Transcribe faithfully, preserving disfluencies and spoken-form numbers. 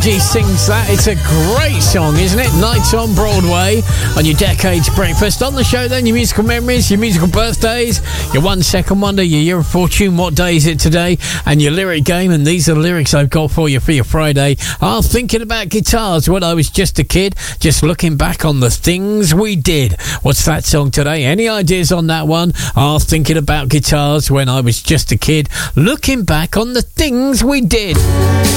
Gee sings that. It's a great song, isn't it? Nights on Broadway on your Decades Breakfast. On the show then, your musical memories, your musical birthdays, your one second wonder, your year of fortune, what day is it today, and your lyric game. And these are the lyrics I've got for you for your Friday. I'm thinking about guitars when I was just a kid, just looking back on the things we did. What's that song today? Any ideas on that one? I'm thinking about guitars when I was just a kid, looking back on the things we did.